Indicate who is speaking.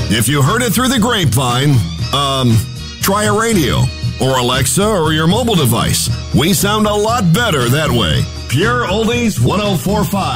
Speaker 1: If you heard it through the grapevine, try a radio or Alexa or your mobile device. We sound a lot better that way. Pure Oldies 104.5.